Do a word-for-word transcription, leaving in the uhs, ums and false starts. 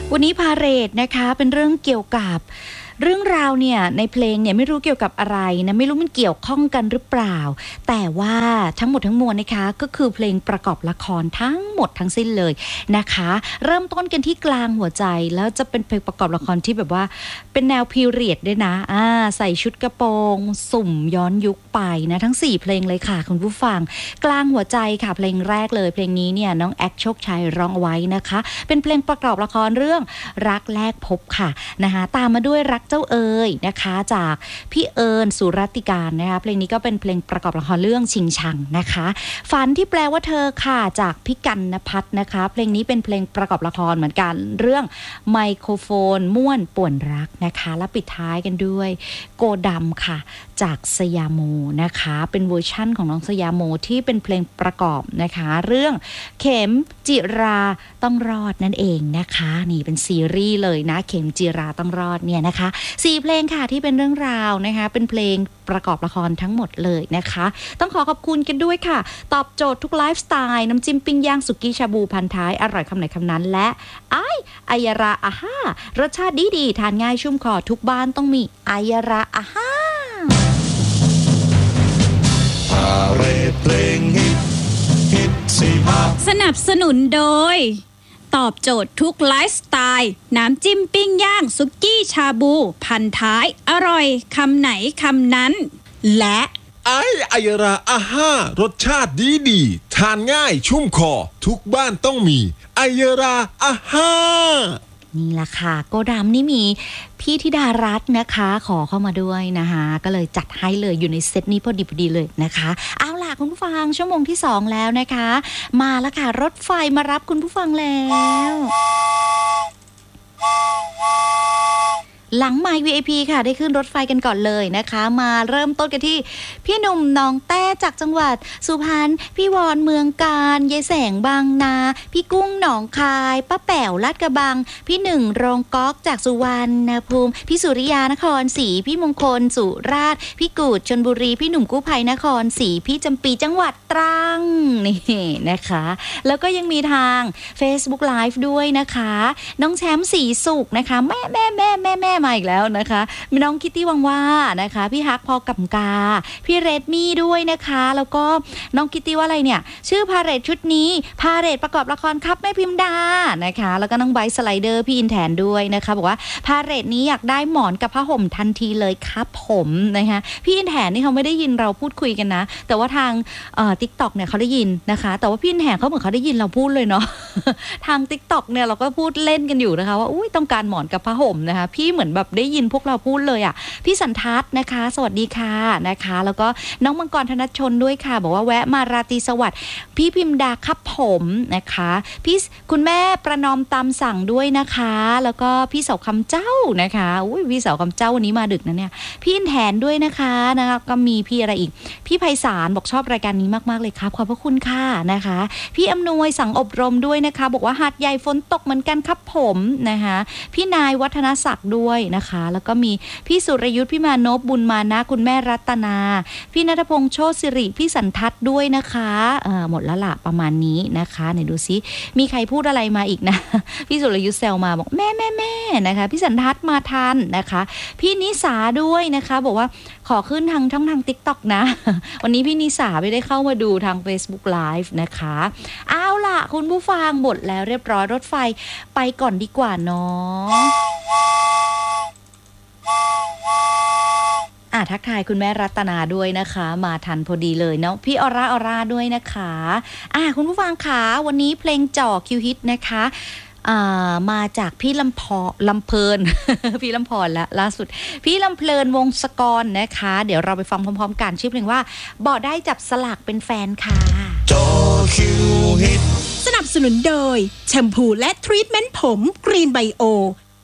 วันนี้พาเหรดนะคะเป็นเรื่องเกี่ยวกับเรื่องราวเนี่ยในเพลงเนี่ยไม่รู้เกี่ยวกับอะไรนะไม่รู้มันเกี่ยวข้องกันหรือเปล่าแต่ว่าทั้งหมดทั้งมวลนะคะก็คือเพลงประกอบละครทั้งหมดทั้งสิ้นเลยนะคะเริ่มต้นกันที่กลางหัวใจแล้วจะเป็นเพลงประกอบละครที่แบบว่าเป็นแนวพีเรียดด้วยนะอ่าใส่ชุดกระโปรงสุ่มย้อนยุคไปนะทั้งสี่เพลงเลยค่ะคุณผู้ฟังกลางหัวใจค่ะเพลงแรกเลยเพลงนี้เนี่ยน้องแอคโชคชัยร้องเอาไว้นะคะเป็นเพลงประกอบละครเรื่องรักแรกพบค่ะนะคะตามมาด้วยรักเจ้าเอ๋ยนะคะจากพี่เอิญสุรติการนะคะเพลงนี้ก็เป็นเพลงประกอบละครเรื่องชิงชังนะคะฝันที่แปลว่าเธอค่ะจากพี่กันณภัทรนะคะเพลงนี้เป็นเพลงประกอบละครเหมือนกันเรื่องไมโครโฟนม่วนป่วนรักนะคะและปิดท้ายกันด้วยโกดำค่ะจากสยามโมนะคะเป็นเวอร์ชั่นของน้องสยามโมที่เป็นเพลงประกอบนะคะเรื่องเข็มจิราต้องรอดนั่นเองนะคะนี่เป็นซีรีส์เลยนะเข็มจิราต้องรอดเนี่ยนะคะสี่เพลงค่ะที่เป็นเรื่องราวนะคะเป็นเพลงประกอบละครทั้งหมดเลยนะคะต้องขอขอบคุณกันด้วยค่ะตอบโจทย์ทุกไลฟ์สไตล์น้ำจิ้มปิ้งย่างสุกี้ชาบูพันท้ายอร่อยคำไหนคำนั้นและไออายาราอาฮ่ารสชาติดีๆทานง่ายชุ่มคอทุกบ้านต้องมีอายาราอาฮ่าพาเหรดเพลงฮิตฮิตสี่ภาคสนับสนุนโดยตอบโจทย์ทุกไลฟ์สไตล์น้ำจิ้มปิ้งย่างสุกี้ชาบูพันท้ายอร่อยคำไหนคำนั้นและไออายราอาฮ่ารสชาติดีดีทานง่ายชุ่มคอทุกบ้านต้องมีอายราอาฮ่านี่แหละค่ะโกดำนี่มีพี่ธิดารัตน์นะคะขอเข้ามาด้วยนะคะก็เลยจัดให้เลยอยู่ในเซตนี้พอดีพอดีเลยนะคะเอาล่ะคุณผู้ฟังชั่วโมงที่สองแล้วนะคะมาแล้วค่ะรถไฟมารับคุณผู้ฟังแล้วหลังไมค์ วี ไอ พี ค่ะได้ขึ้นรถไฟกันก่อนเลยนะคะมาเริ่มต้นกันที่พี่หนุ่มน้องแต้จากจังหวัดสุพรรณพี่วอนเมืองการยายแสงบางนาพี่กุ้งหนองคายป้าแป๋วลาดกระบังพี่หนึ่งโรงก๊อกจากสุวรรณภูมิพี่สุริยานครศรีพี่มงคลสุราษฎร์พี่กูดชลบุรีพี่หนุ่มกู้ภัยนครศรีพี่จำปีจังหวัดตรังนี่นะคะแล้วก็ยังมีทาง Facebook Live ด้วยนะคะน้องแชมป์ศรีสุขนะคะแม่แม่แม่แม่แม่มาอีกแล้วนะคะมีน้องคิตตี้วังว่านะคะพี่ฮักพอกับกาพี่เรดมี่ด้วยนะคะแล้วก็น้องคิตตี้ว่าอะไรเนี่ยชื่อพาเหรดชุดนี้พาเหรดประกอบละครครับแม่พิมดานะคะแล้วก็น้องไบสไลเดอร์พี่อินแทนด้วยนะคะบอกว่าพาเหรดนี้อยากได้หมอนกับผ้าห่มทันทีเลยครับผมนะคะพี่อินแทนนี่เขาไม่ได้ยินเราพูดคุยกันนะแต่ว่าทางเอ่อ TikTok เนี่ยเขาได้ยินนะคะแต่ว่าพี่อินแทนเขาเหมือนเขาได้ยินเราพูดเลยเนาะ ทาง TikTok เนี่ยเราก็พูดเล่นกันอยู่นะคะว่าอุ้ยต้องการหมอนกับผ้าห่มนะคะพี่เหมือนแบบได้ยินพวกเราพูดเลยอ่ะพี่สันทัศน์นะคะสวัสดีค่ะนะคะแล้วก็น้องมังกรธนชนด้วยค่ะบอกว่าแวะมาราตรีสวัสดิ์พี่พิมดาครับผมนะคะพี่คุณแม่ประนอมตามสั่งด้วยนะคะแล้วก็พี่เสาคำเจ้านะคะอุ้ยพี่เสาคำเจ้าวันนี้มาดึกนะเนี่ยพี่อินแทนด้วยนะคะนะคะก็มีพี่อะไรอีกพี่ไพศาลบอกชอบรายการนี้มากๆเลยครับขอบพระคุณค่ะนะคะพี่อำนวยสังอบรมด้วยนะคะบอกว่าหาดใหญ่ฝนตกเหมือนกันครับผมนะคะพี่นายวัฒนศักดิ์ด้วยนะคะแล้วก็มีพี่สุรยุทธพี่มานพบุญมานะคุณแม่รัตนาพี่ณัฐพงษ์โชติสิริพี่สันทัศน์ด้วยนะคะเอ่อหมดแล้วล่ะประมาณนี้นะคะไหนดูซิมีใครพูดอะไรมาอีกนะ พี่สุรยุทธแซวมาบอกแม่แม่แม่นะคะพี่สันทัศน์มาทันนะคะพี่นิสาด้วยนะคะบอกว่าขอขึ้นทางช่องทาง TikTok นะ วันนี้พี่นิสาไม่ได้เข้ามาดูทาง Facebook Live นะคะเอาล่ะคุณผู้ฟังหมดแล้วเรียบร้อยรถไฟไปก่อนดีกว่าเนาะอ่ะทักทายคุณแม่รัตนาด้วยนะคะมาทันพอดีเลยเนาะพี่ออร่าออร่าด้วยนะคะอ่ะคุณผู้ฟังคะวันนี้เพลงจ่อคิวฮิตนะคะอ่ามาจากพี่ลำพอลำเพลิน พี่ลำพรละล่าสุดพี่ลำเพลินวงศกรนะคะเดี๋ยวเราไปฟังพร้อมๆกันชื่อเพลงว่าบอกได้จับสลากเป็นแฟนค่ะจ่อคิวฮิตสนับสนุนโดยแชมพูและทรีทเมนต์ผมกรีนไบโอ